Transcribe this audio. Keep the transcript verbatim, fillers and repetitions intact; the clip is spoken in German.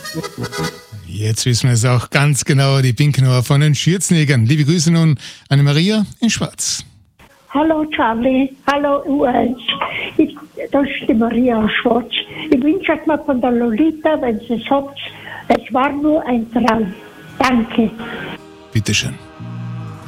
Jetzt wissen wir es auch ganz genau, die Pinkenauer von den Schürzenjägern. Liebe Grüße nun an Maria in Schwarz. Hallo Charlie, hallo U eins. Ich, das ist die Maria aus Schwarz. Ich wünsche euch mal von der Lolita, wenn sie es habt, es war nur ein Traum. Danke. Bitteschön.